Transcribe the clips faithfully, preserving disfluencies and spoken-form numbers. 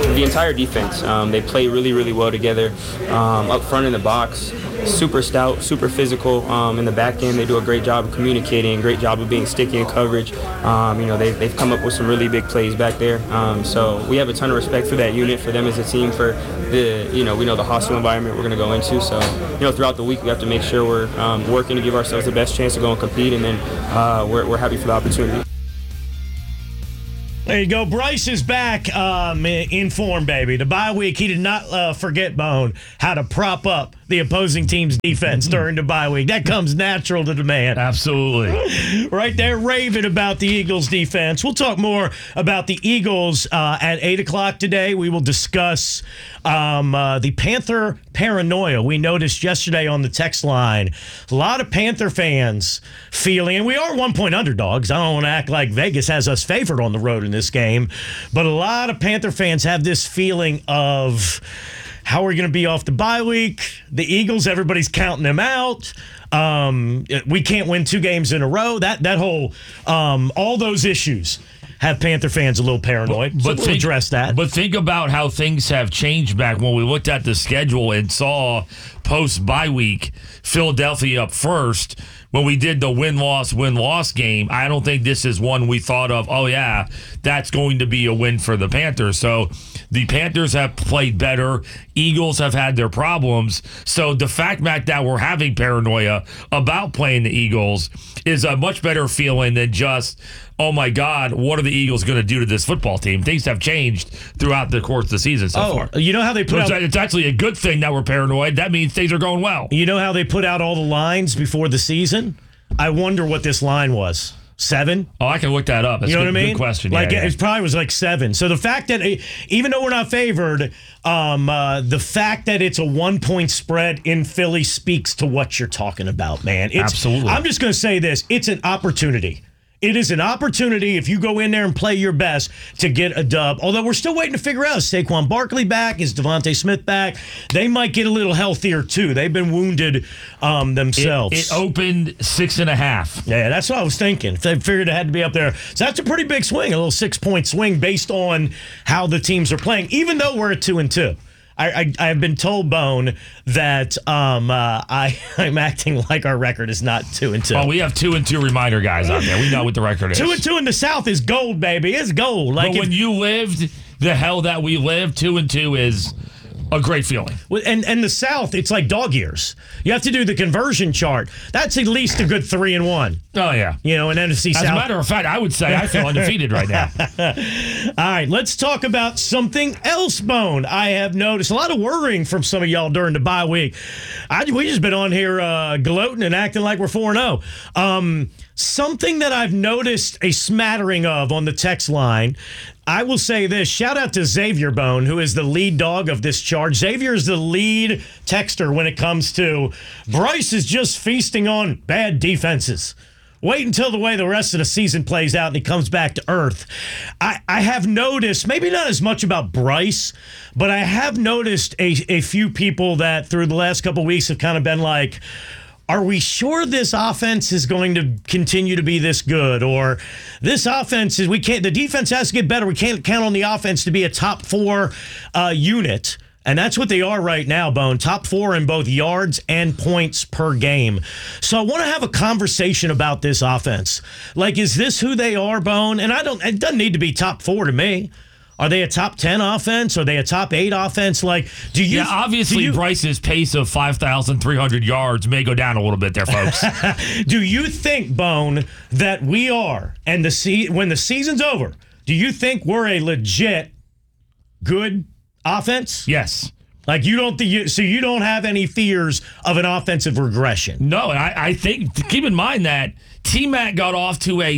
the entire defense. Um, they play really, really well together. Um, up front in the box, super stout, super physical. Um, in the back end, they do a great job of communicating, great job of being sticky in coverage. Um, you know, they've, they've come up with some really big plays back there. Um, so we have a ton of respect for that unit, for them as a team, for the, you know, we know the hostile environment we're going to go into. So, you know, throughout the week, we have to make sure we're um, working to give ourselves the best chance to go and compete, and then uh, we're, we're happy for the opportunity. There you go. Bryce is back um, in form, baby. The bye week, he did not uh, forget, Bone, how to prop up the opposing team's defense during the bye week. That comes natural to the man. Absolutely. Right there, raving about the Eagles' defense. We'll talk more about the Eagles uh, at eight o'clock today. We will discuss um, uh, the Panther paranoia. We noticed yesterday on the text line, a lot of Panther fans feeling, and we are one-point underdogs. I don't want to act like Vegas has us favored on the road in this game, but a lot of Panther fans have this feeling of, how are we going to be off the bye week? The Eagles, everybody's counting them out. Um, we can't win two games in a row. That that whole, um, all those issues have Panther fans a little paranoid. But, so but we'll think, address that. But think about how things have changed back when we looked at the schedule and saw post-bye week Philadelphia up first. When we did the win-loss, win-loss game, I don't think this is one we thought of, oh, yeah, that's going to be a win for the Panthers. So the Panthers have played better. Eagles have had their problems. So the fact, Matt, that we're having paranoia about playing the Eagles is a much better feeling than just, oh, my God, what are the Eagles going to do to this football team? Things have changed throughout the course of the season so oh, far. You know how they put so out... It's actually a good thing that we're paranoid. That means things are going well. You know how they put out all the lines before the season? I wonder what this line was. Seven? Oh, I can look that up. That's you know a good, what I mean? Good question. Like yeah, yeah. it probably was like seven. So the fact that it, even though we're not favored, um, uh, the fact that it's a one-point spread in Philly speaks to what you're talking about, man. It's, Absolutely. I'm just going to say this: it's an opportunity. It is an opportunity if you go in there and play your best to get a dub. Although we're still waiting to figure out, is Saquon Barkley back? Is Devontae Smith back? They might get a little healthier too. They've been wounded um, themselves. It, it opened six and a half. Yeah, that's what I was thinking. If they figured it had to be up there. So that's a pretty big swing, a little six-point swing based on how the teams are playing, even though we're at two and two. I, I, I've been told, Bone, that um, uh, I, I'm acting like our record is not two and two. Well, we have two and two reminder guys out there. We know what the record is. Two and two in the South is gold, baby. It's gold. Like but when if, you lived the hell that we lived, two and two is a great feeling. And and the South, it's like dog years. You have to do the conversion chart. That's at least a good three and one. Oh, yeah. You know, an N F C As South. As a matter of fact, I would say I feel undefeated right now. All right, let's talk about something else, Bone. I have noticed a lot of worrying from some of y'all during the bye week. I, we just been on here uh, gloating and acting like we're four and oh. Um, something that I've noticed a smattering of on the text line, I will say this. Shout out to Xavier Bone, who is the lead dog of this charge. Xavier is the lead texter when it comes to Bryce is just feasting on bad defenses. Wait until the way the rest of the season plays out and he comes back to earth. I, I have noticed, maybe not as much about Bryce, but I have noticed a, a few people that through the last couple of weeks have kind of been like, are we sure this offense is going to continue to be this good? Or this offense is, we can't, the defense has to get better. We can't count on the offense to be a top four uh, unit. And that's what they are right now, Bone. Top four in both yards and points per game. So I want to have a conversation about this offense. Like, is this who they are, Bone? And I don't, it doesn't need to be top four to me. Are they a top ten offense? Are they a top eight offense? Like, do you? Yeah, obviously, you, Bryce's pace of five thousand three hundred yards may go down a little bit there, folks. Do you think, Bone, that we are, and the se- when the season's over, do you think we're a legit good offense? Yes. Like, you don't think, so you don't have any fears of an offensive regression? No, and I, I think, keep in mind that T-Mac got off to a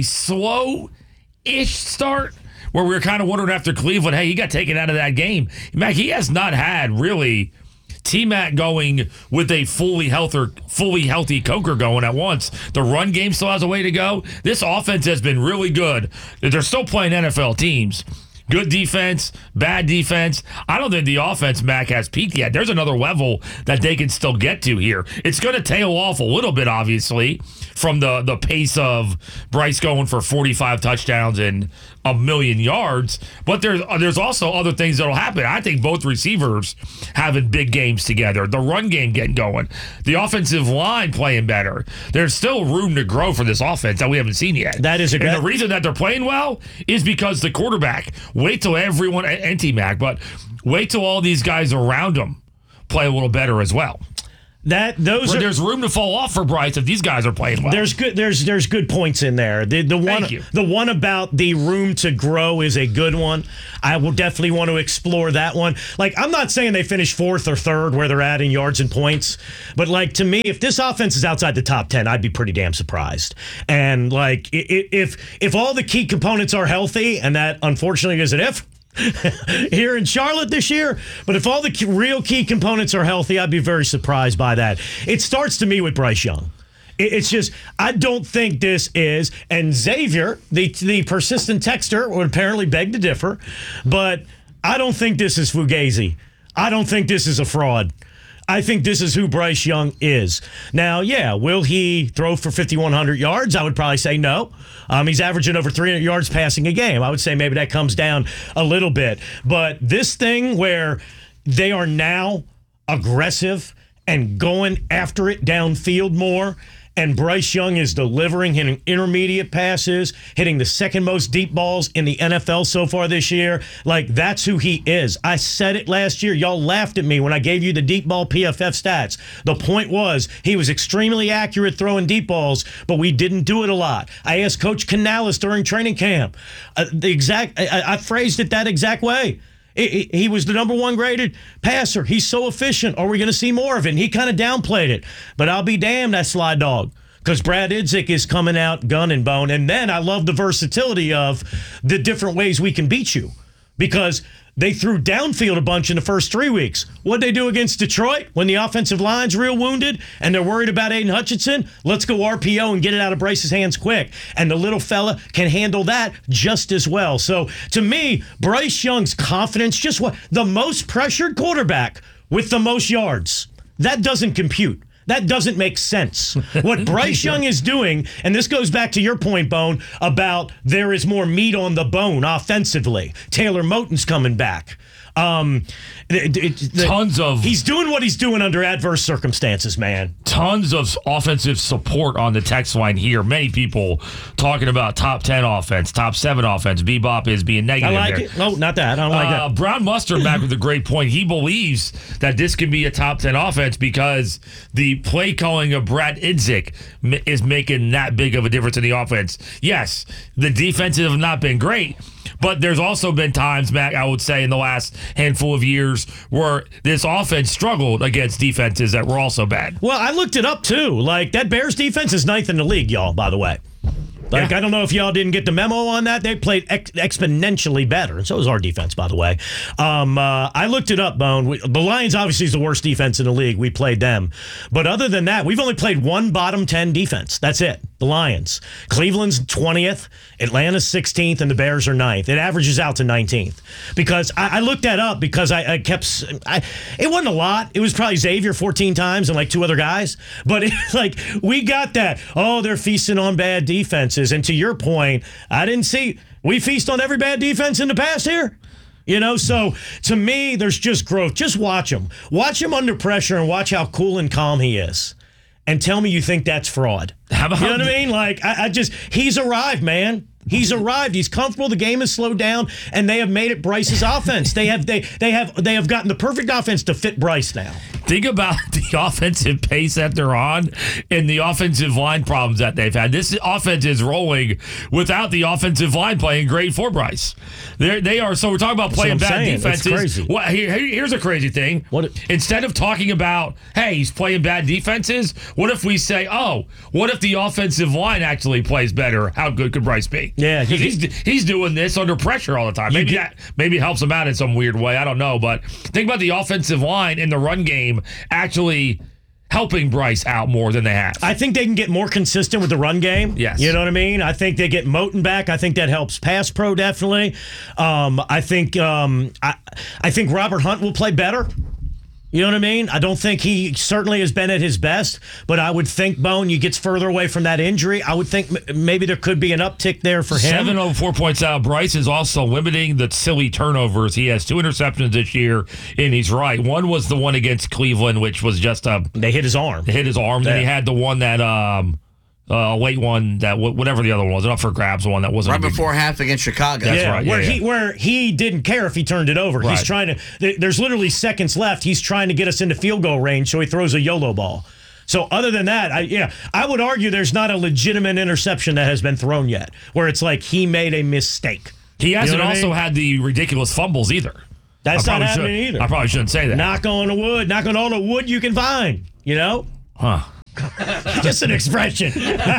slow-ish start where we were kind of wondering after Cleveland, hey, he got taken out of that game. Mac, he has not had really T-Mac going with a fully healthy, fully healthy Coker going at once. The run game still has a way to go. This offense has been really good. They're still playing N F L teams. Good defense, bad defense. I don't think the offense, Mac, has peaked yet. There's another level that they can still get to here. It's going to tail off a little bit, obviously, from the, the pace of Bryce going for forty-five touchdowns and a million yards. But there's, there's also other things that will happen. I think both receivers having big games together, the run game getting going, the offensive line playing better. There's still room to grow for this offense that we haven't seen yet. That is a good. And the reason that they're playing well is because the quarterback. Wait till everyone, and T-Mac, but wait till all these guys around him play a little better as well. That those Where are, there's room to fall off for Bryce if these guys are playing well. There's good. There's there's good points in there. The the one Thank you. the one about the room to grow is a good one. I will definitely want to explore that one. Like, I'm not saying they finish fourth or third where they're at in yards and points, but like, to me, if this offense is outside the top ten, I'd be pretty damn surprised. And like, i- i- if if all the key components are healthy, and that unfortunately is an if. here in Charlotte this year, but if all the key, real key components are healthy, I'd be very surprised by that. It starts to me with Bryce Young. It, it's just, I don't think this is, and Xavier, the the persistent texter, would apparently beg to differ, but I don't think this is Fugazi. I don't think this is a fraud. I think this is who Bryce Young is. Now, yeah, will he throw for fifty-one hundred yards? I would probably say no. Um, he's averaging over three hundred yards passing a game. I would say maybe that comes down a little bit. But this thing where they are now aggressive and going after it downfield more, and Bryce Young is delivering, hitting intermediate passes, hitting the second most deep balls in the N F L so far this year. Like, that's who he is. I said it last year. Y'all laughed at me when I gave you the deep ball P F F stats. The point was he was extremely accurate throwing deep balls, but we didn't do it a lot. I asked Coach Canales during training camp. Uh, the exact, I, I phrased it that exact way. He was the number one graded passer. He's so efficient. Are we going to see more of it? And he kind of downplayed it. But I'll be damned, that sly dog. Because Brad Idzik is coming out gun and bone. And then I love the versatility of the different ways we can beat you. Because they threw downfield a bunch in the first three weeks. What'd they do against Detroit when the offensive line's real wounded and they're worried about Aiden Hutchinson? Let's go R P O and get it out of Bryce's hands quick. And the little fella can handle that just as well. So to me, Bryce Young's confidence, just what the most pressured quarterback with the most yards. That doesn't compute. That doesn't make sense. What Bryce Young is doing, and this goes back to your point, Bone, about there is more meat on the bone offensively. Taylor Moton's coming back. Um, it, it, the, Tons of... He's doing what he's doing under adverse circumstances, man. Tons of offensive support on the text line here. Many people talking about top ten offense, top seven offense. Bebop is being I negative like there. it. No, not that. I don't like Uh, that. Brown Mustard back with a great point. He believes that this can be a top ten offense because the play calling of Brad Idzik m- is making that big of a difference in the offense. Yes, the defenses have not been great, but there's also been times, Mac, I would say, in the last handful of years where this offense struggled against defenses that were also bad. Well, I looked it up, too. Like, that Bears defense is ninth in the league, y'all, by the way. Like, Yeah. I don't know if y'all didn't get the memo on that. They played ex- exponentially better. And so is our defense, by the way. Um, uh, I looked it up, Bone. We, the Lions obviously is the worst defense in the league. We played them. But other than that, we've only played one bottom ten defense. That's it. The Lions. Cleveland's twentieth, Atlanta's sixteenth, and the Bears are ninth. It averages out to nineteenth. Because I, I looked that up because I, I kept... I, it wasn't a lot. It was probably Xavier fourteen times and like two other guys. But it's like, we got that. Oh, they're feasting on bad defenses. And to your point, I didn't see... We feast on every bad defense in the past here. You know, so to me, there's just growth. Just watch him. Watch him under pressure and watch how cool and calm he is. And tell me you think that's fraud. How about You know what I mean? Like, I, I just, he's arrived, man. He's arrived. He's comfortable. The game has slowed down, and they have made it Bryce's offense. They have they they have they have gotten the perfect offense to fit Bryce now. Think about the offensive pace that they're on and the offensive line problems that they've had. This offense is rolling without the offensive line playing great for Bryce. They're, they are. So we're talking about playing That's what I'm bad saying. It's defenses. crazy. What, here, here's a crazy thing. What- Instead of talking about, hey, he's playing bad defenses, what if we say, oh, what if the offensive line actually plays better? How good could Bryce be? Yeah, you 'Cause he's he's doing this under pressure all the time. Maybe get- that maybe it helps him out in some weird way. I don't know. But think about the offensive line in the run game actually helping Bryce out more than they have. I think they can get more consistent with the run game. Yes. You know what I mean? I think they get Moten back. I think that helps pass pro definitely. Um, I think um, I, I think Robert Hunt will play better. You know what I mean? I don't think he certainly has been at his best, but I would think, Bone, you gets further away from that injury. I would think m- maybe there could be an uptick there for him. seven oh four points out. Bryce is also limiting the silly turnovers. He has two interceptions this year, and he's right. One was the one against Cleveland, which was just a They hit his arm. hit his arm. Yeah. Then he had the one that um, uh, late one that whatever the other one was, up for grabs one that wasn't Right a big- before half against Chicago. That's yeah, right, yeah, where yeah. he where he didn't care if he turned it over. Right. He's trying to. th- There's literally seconds left. He's trying to get us into field goal range, so he throws a YOLO ball. So other than that, I yeah, I would argue there's not a legitimate interception that has been thrown yet, where it's like he made a mistake. He hasn't You know what I also mean? had the ridiculous fumbles either. That's I not probably happening should- either. I probably shouldn't say that. Knock on the wood. Knock on all the wood you can find. You know. Huh. Just an expression.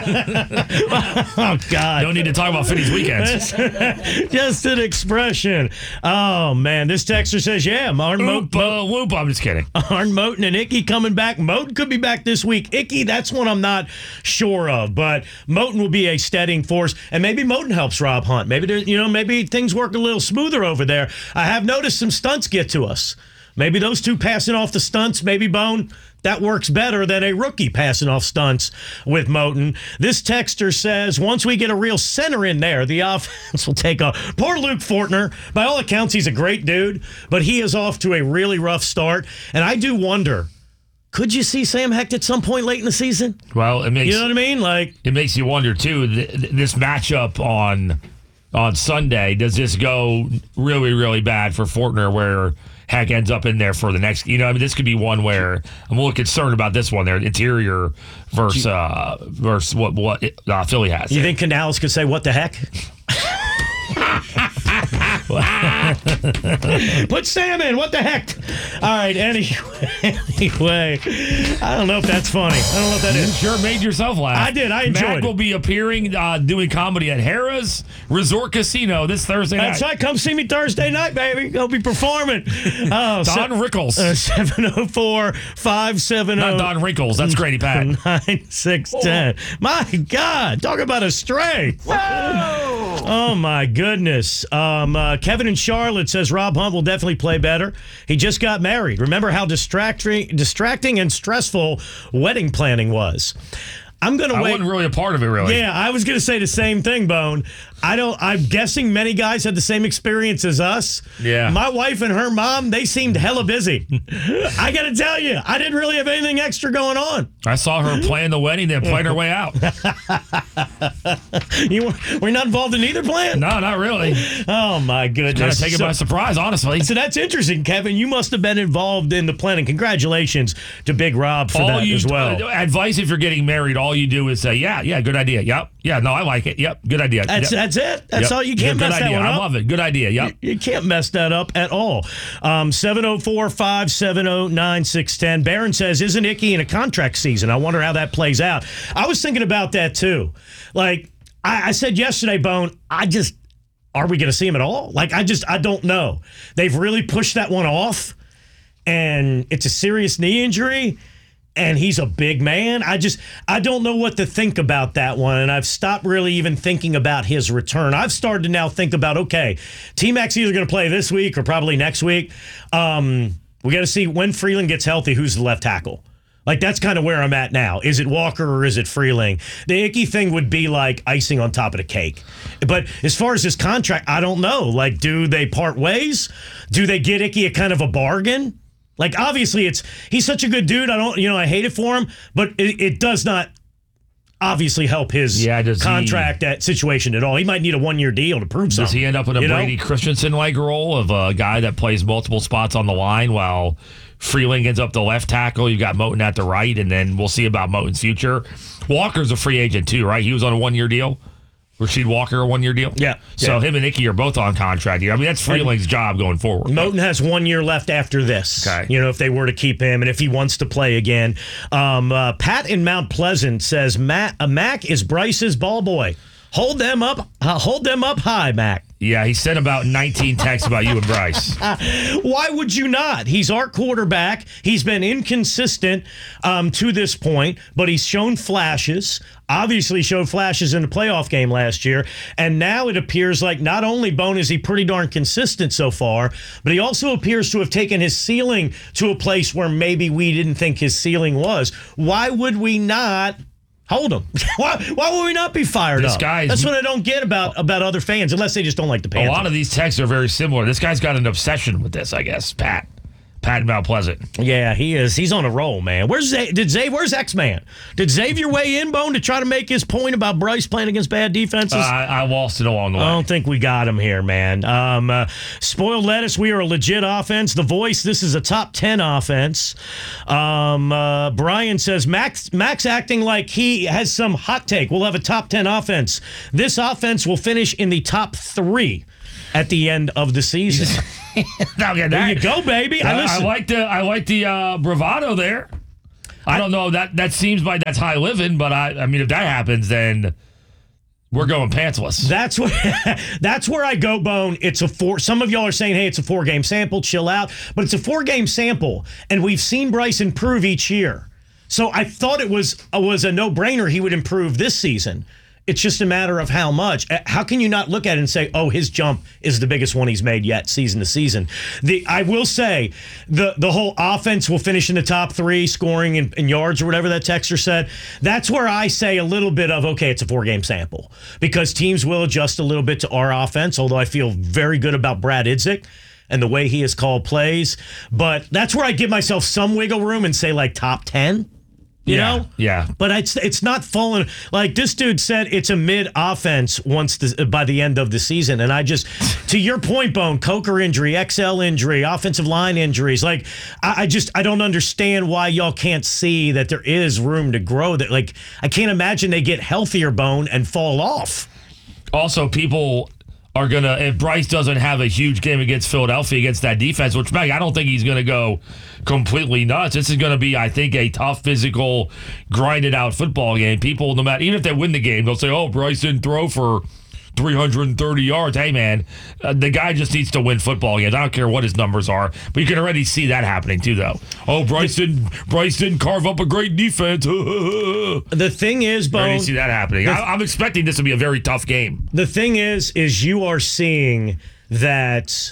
Oh, God. Don't need to talk about Finney's weekends. Just an expression. Oh, man. This texter says, yeah, Arn, Mo- Whoop, uh, whoop, I'm just kidding. Arn Moten and Icky coming back. Moten could be back this week. Icky, that's one I'm not sure of. But Moten will be a steadying force. And maybe Moten helps Rob Hunt. Maybe, there, you know, maybe things work a little smoother over there. I have noticed some stunts get to us. Maybe those two passing off the stunts, maybe Bone, that works better than a rookie passing off stunts with Moten. This texter says, once we get a real center in there, the offense will take off. Poor Luke Fortner. By all accounts, he's a great dude, but he is off to a really rough start. And I do wonder, could you see Sam Hecht at some point late in the season? Well, it makes You know what I mean? Like, it makes you wonder too. Th- th- this matchup on on Sunday, does this go really, really bad for Fortner, where Heck ends up in there for the next? You know, I mean, this could be one where I'm a little concerned about this one. There, interior versus uh, versus what what uh, Philly has. you think Canales could say, what the heck? Put Sam in. What the heck? All right. Anyway, anyway, I don't know if that's funny. I don't know if that You is. sure made yourself laugh. I did. I enjoyed Mac it. will be appearing, uh, doing comedy at Harrah's Resort Casino this Thursday That's night. right. Come see me Thursday night, baby. I'll be performing. Oh, Don Rickles. Uh, seven oh four, five seven oh Not Don Wrinkles. That's Grady Pat. nine six ten. My God. Talk about a stray. Oh, my goodness. Um, uh, Kevin in Charlotte says Rob Hunt will definitely play better. He just got married. Remember how distracting, distracting and stressful wedding planning was. I'm going to I wait. wasn't really a part of it, really. Yeah, I was going to say the same thing, Bone. I don't. I'm guessing many guys had the same experience as us. Yeah. My wife and her mom, they seemed hella busy. I got to tell you, I didn't really have anything extra going on. I saw her playing the wedding, then playing her way out. You were, were you not involved in either plan? No, not really. Oh my goodness! Kind of taken So- by surprise, honestly. So that's interesting, Kevin. You must have been involved in the planning. Congratulations to Big Rob for all that you as well. uh, advice if you're getting married, all you do is say, "Yeah, yeah, good idea. Yep, yeah, no, I like it. Yep, good idea. That's yep. that's it. That's Yep. all. You can't good mess idea. that one I up. love it. Good idea. Yep. You can't mess that up at all. Um, seven oh four, five seven oh, nine six one oh. Barron says, isn't Icky in a contract season? I wonder how that plays out. I was thinking about that too. Like I, I said yesterday, Bone, I just, are we going to see him at all? Like, I just, I don't know. They've really pushed that one off, and it's a serious knee injury. And he's a big man. I just, I don't know what to think about that one. And I've stopped really even thinking about his return. I've started to now think about, okay, T-Mac's either going to play this week or probably next week. Um, we got to see when Freeland gets healthy, who's the left tackle. Like, that's kind of where I'm at now. Is it Walker or is it Freeling? The Icky thing would be like icing on top of the cake. But as far as his contract, I don't know. Like, do they part ways? Do they get Icky a kind of a bargain? Like, obviously, it's he's such a good dude. I don't, you know, I hate it for him, but it, it does not obviously help his Yeah, does he- contract that situation at all. He might need a one year deal to prove something. Does he end up in a you know? Brady Christensen-like role of a guy that plays multiple spots on the line while Freeling ends up the left tackle? You've got Moten at the right, and then we'll see about Moten's future. Walker's a free agent too, right? He was on a one-year deal. Rasheed Walker, a one-year deal? Yeah. So Yeah. him and Icky are both on contract here. I mean, that's Freeling's job going forward. Moten has one year left after this. Okay. You know, if they were to keep him and if he wants to play again. Um, uh, Pat in Mount Pleasant says, Matt, uh, Mac is Bryce's ball boy. Hold them up, uh, hold them up high, Mac. Yeah, he sent about nineteen texts about you and Bryce. Why would you not? He's our quarterback. He's been inconsistent um, to this point, but he's shown flashes. Obviously showed flashes in the playoff game last year. And now it appears like not only, Bone, is he pretty darn consistent so far, but he also appears to have taken his ceiling to a place where maybe we didn't think his ceiling was. Why would we not hold him? why, why would we not be fired This up? guy's- That's what I don't get about, about other fans, unless they just don't like the A Panthers. lot of these texts are very similar. This guy's got an obsession with this, I guess. Pat. Pat Mount Pleasant. Yeah, he is. He's on a roll, man. Where's Z- did Xavier? Where's X-Man? Did Xavier weigh in, Bone, to try to make his point about Bryce playing against bad defenses? Uh, I, I lost it along the way. I don't think we got him here, man. Um, uh, spoiled lettuce, we are a legit offense. The Voice, this is a top ten offense. Um, uh, Brian says, Max, Max acting like he has some hot take. We'll have a top ten offense. This offense will finish in the top three at the end of the season. Now, yeah, There that- you go, baby. I I, I listen. like the I like the uh, bravado there. I don't know that that seems like that's high living, but I I mean if that happens, then we're going pantsless. That's where that's where I go, Bone. It's a four. Some of y'all are saying, "Hey, it's a four game sample. Chill out." But it's a four game sample, and we've seen Bryce improve each year. So I thought it was uh, was a no brainer he would improve this season. It's just a matter of how much. Uh, How can you not look at it and say, "Oh, his jump is the biggest one he's made yet, season to season"? The I will say, the the whole offense will finish in the top three, scoring in, in yards or whatever that texter said. That's where I say a little bit of, okay, it's a four game sample because teams will adjust a little bit to our offense. Although I feel very good about Brad Idzik and the way he has called plays, but that's where I give myself some wiggle room and say like top ten. You yeah, know? yeah. But it's it's not falling. Like this dude said, it's a mid offense once the, by the end of the season. And I just, to your point, Bone, Coker injury, X L injury, offensive line injuries. Like I, I just I don't understand why y'all can't see that there is room to grow. That like I can't imagine they get healthier, Bone, and fall off. Also, people are gonna if Bryce doesn't have a huge game against Philadelphia against that defense, which Meg, I don't think he's gonna go completely nuts. This is gonna be, I think, a tough, physical, grinded out football game. People, no matter even if they win the game, they'll say, "Oh, Bryce didn't throw for three hundred thirty yards." Hey, man, uh, the guy just needs to win football games. I don't care what his numbers are, but you can already see that happening too, though. Oh, Bryce didn't Bryce didn't carve up a great defense. The thing is, Bone, already see that happening. I, I'm expecting this to be a very tough game. the thing is, is you are seeing that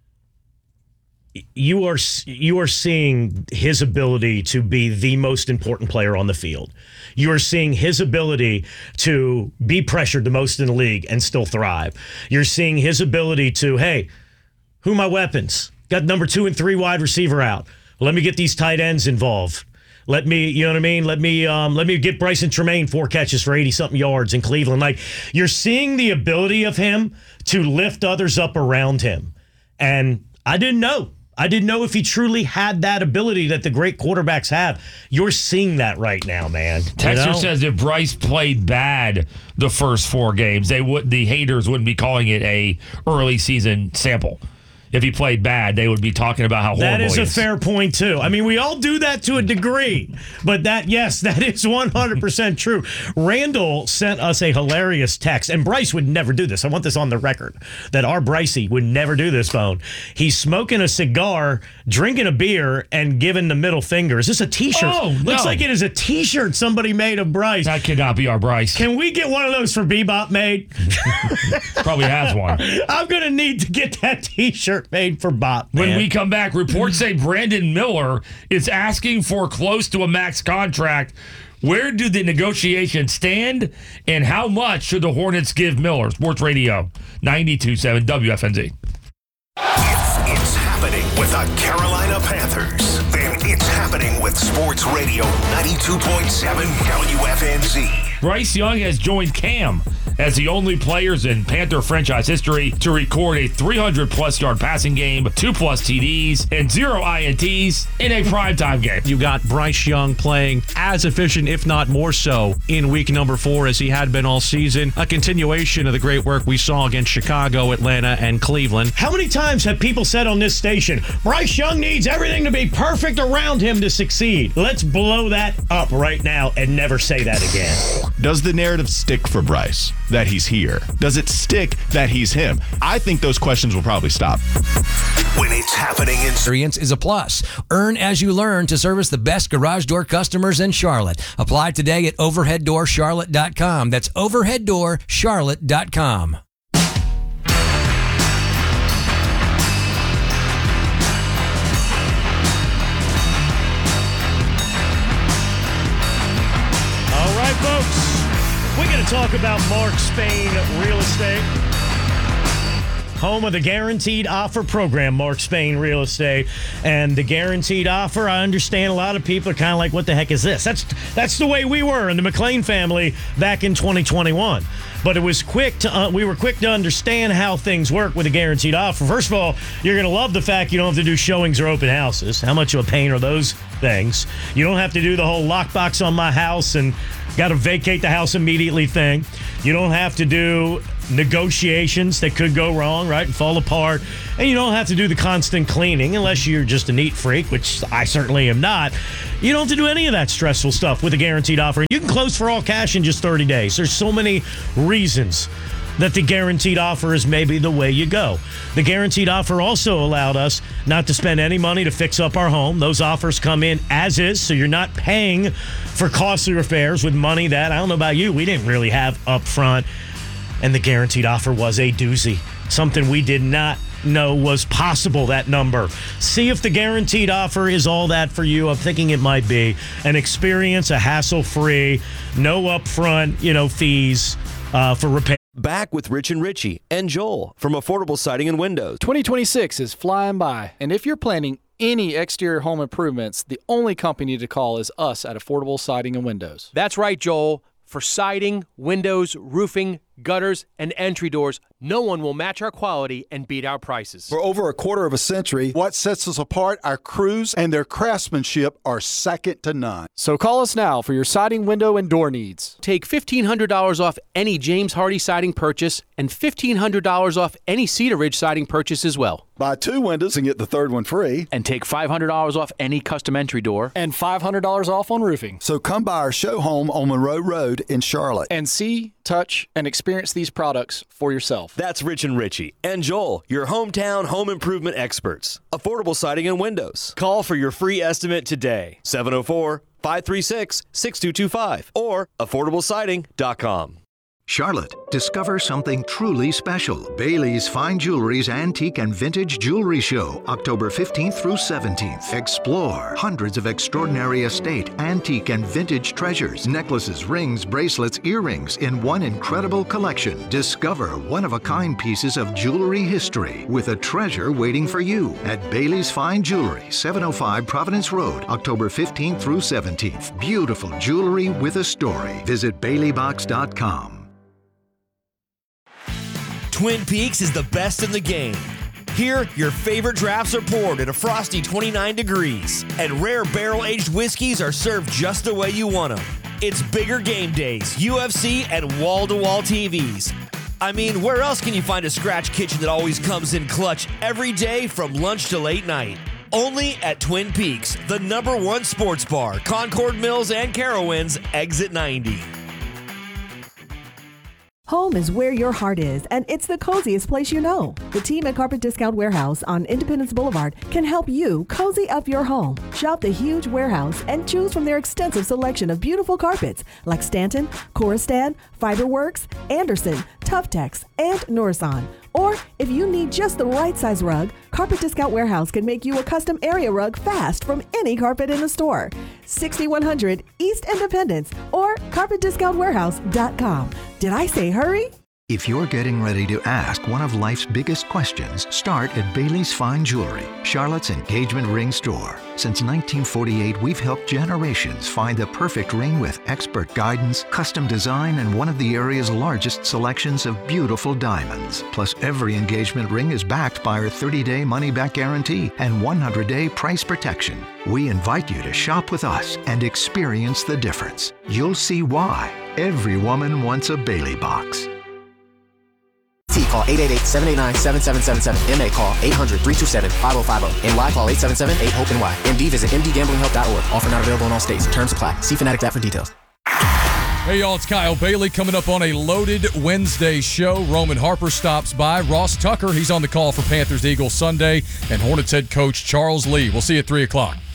you are you are seeing his ability to be the most important player on the field. You are seeing his ability to be pressured the most in the league and still thrive. You're seeing his ability to, hey, who are my weapons? Got number two and three wide receiver out. Let me get these tight ends involved. Let me, you know what I mean? Let me um, let me get Bryson Tremaine four catches for eighty-something yards in Cleveland. Like, you're seeing the ability of him to lift others up around him. And I didn't know. I didn't know if he truly had that ability that the great quarterbacks have. You're seeing that right now, man. Texter You know? says if Bryce played bad the first four games, they would the haters wouldn't be calling it a early season sample. If he played bad, they would be talking about how horrible That is he a is. fair point, too. I mean, we all do that to a degree, but that, yes, that is one hundred percent true. Randall sent us a hilarious text, and Bryce would never do this. I want this on the record, that our Brycey would never do this, Bone. He's smoking a cigar, drinking a beer, and giving the middle finger. Is this a T-shirt? Oh, Looks no. like it is a T-shirt somebody made of Bryce. That could not be our Bryce. Can we get one of those for Bebop made? Probably has one. I'm going to need to get that T-shirt made for Bop, When man. we come back, reports say Brandon Miller is asking for close to a max contract. Where do the negotiations stand, and how much should the Hornets give Miller? Sports Radio ninety-two point seven W F N Z. If it's happening with the Carolina Panthers, then it's happening with Sports Radio ninety-two point seven W F N Z. Bryce Young has joined Cam as the only players in Panther franchise history to record a three hundred plus yard passing game, two plus T Ds, and zero I N Ts in a primetime game. You got Bryce Young playing as efficient, if not more so, in week number four as he had been all season. A continuation of the great work we saw against Chicago, Atlanta, and Cleveland. How many times have people said on this station, Bryce Young needs everything to be perfect around him to succeed? Let's blow that up right now and never say that again. Does the narrative stick for Bryce that he's here? Does it stick that he's him? I think those questions will probably stop. When it's happening in Experience is a plus. Earn as you learn to service the best garage door customers in Charlotte. Apply today at overhead door charlotte dot com. That's overhead door charlotte dot com. All right, folks, we're going to talk about Mark Spain Real Estate. Home of the Guaranteed Offer program, Mark Spain Real Estate. And the Guaranteed Offer, I understand a lot of people are kind of like, what the heck is this? That's that's the way we were in the McLean family back in twenty twenty-one. But it was quick to uh, we were quick to understand how things work with a Guaranteed Offer. First of all, you're going to love the fact you don't have to do showings or open houses. How much of a pain are those things? You don't have to do the whole lockbox on my house and got to vacate the house immediately thing. You don't have to do negotiations that could go wrong, right, and fall apart. And you don't have to do the constant cleaning unless you're just a neat freak, which I certainly am not. You don't have to do any of that stressful stuff with a Guaranteed Offer. You can close for all cash in just thirty days. There's so many reasons that the Guaranteed Offer is maybe the way you go. The Guaranteed Offer also allowed us not to spend any money to fix up our home. Those offers come in as is, so you're not paying for costly repairs with money that, I don't know about you, we didn't really have up front. And the Guaranteed Offer was a doozy. Something we did not know was possible, that number. See if the Guaranteed Offer is all that for you. I'm thinking it might be. An experience, a hassle-free, no upfront, you know, fees uh, for repair. Back with Rich and Richie and Joel from Affordable Siding and Windows. twenty twenty-six is flying by, and if you're planning any exterior home improvements, the only company to call is us at Affordable Siding and Windows. That's right, Joel. For siding, windows, roofing, gutters, and entry doors, no one will match our quality and beat our prices. For over a quarter of a century, what sets us apart, our crews and their craftsmanship, are second to none. So call us now for your siding, window, and door needs. Take fifteen hundred dollars off any James Hardy siding purchase and fifteen hundred dollars off any Cedar Ridge siding purchase as well. Buy two windows and get the third one free. And take five hundred dollars off any custom entry door. And five hundred dollars off on roofing. So come by our show home on Monroe Road in Charlotte. And see, touch, and experience these products for yourself. That's Rich and Richie and Joel, your hometown home improvement experts. Affordable Siding and Windows. Call for your free estimate today. seven oh four, five three six, six two two five or affordable siding dot com. Charlotte, discover something truly special. Bailey's Fine Jewelry's Antique and Vintage Jewelry Show, October fifteenth through seventeenth. Explore hundreds of extraordinary estate, antique, and vintage treasures, necklaces, rings, bracelets, earrings in one incredible collection. Discover one-of-a-kind pieces of jewelry history with a treasure waiting for you at Bailey's Fine Jewelry, seven oh five Providence Road, October fifteenth through seventeenth. Beautiful jewelry with a story. Visit Bailey Box dot com. Twin Peaks is the best in the game. Here, your favorite drafts are poured at a frosty twenty-nine degrees, and rare barrel-aged whiskeys are served just the way you want them. It's bigger game days, U F C, and wall-to-wall T Vs. I mean, where else can you find a scratch kitchen that always comes in clutch every day from lunch to late night? Only at Twin Peaks, the number one sports bar, Concord Mills and Carowinds, exit ninety. Home is where your heart is, and it's the coziest place you know. The team at Carpet Discount Warehouse on Independence Boulevard can help you cozy up your home. Shop the huge warehouse and choose from their extensive selection of beautiful carpets like Stanton, Coristan, Fiberworks, Anderson, Tuftex, and Norisan. Or if you need just the right size rug, Carpet Discount Warehouse can make you a custom area rug fast from any carpet in the store. sixty-one hundred East Independence or carpet discount warehouse dot com. Did I say hurry? If you're getting ready to ask one of life's biggest questions, start at Bailey's Fine Jewelry, Charlotte's engagement ring store. Since nineteen forty-eight, we've helped generations find the perfect ring with expert guidance, custom design, and one of the area's largest selections of beautiful diamonds. Plus, every engagement ring is backed by our thirty-day money-back guarantee and one hundred day price protection. We invite you to shop with us and experience the difference. You'll see why. Every woman wants a Bailey box. Call eight eight eight, seven eight nine, seven seven seven seven. M A call eight hundred, three two seven, five oh five oh. N Y call eight seven seven, eight hope N Y. M D visit m d gambling help dot org. Offer not available in all states. Terms apply. See Fanatic app for details. Hey, y'all, it's Kyle Bailey coming up on a loaded Wednesday show. Roman Harper stops by. Ross Tucker, he's on the call for Panthers Eagles Sunday. And Hornets head coach Charles Lee. We'll see you at three o'clock.